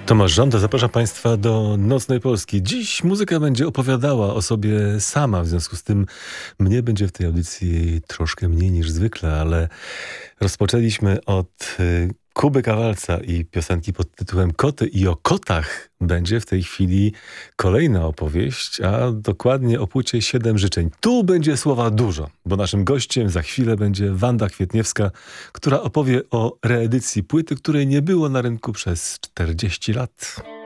Tomasz Żąda, zapraszam Państwa do Nocnej Polski. Dziś muzyka będzie opowiadała o sobie sama, w związku z tym mnie będzie w tej audycji troszkę mniej niż zwykle, ale rozpoczęliśmy od Kuby Kawalca i piosenki pod tytułem Koty i o kotach będzie w tej chwili kolejna opowieść, a dokładnie o płycie 7 życzeń. Tu będzie słowa dużo, bo naszym gościem za chwilę będzie Wanda Kwietniewska, która opowie o reedycji płyty, której nie było na rynku przez 40 lat.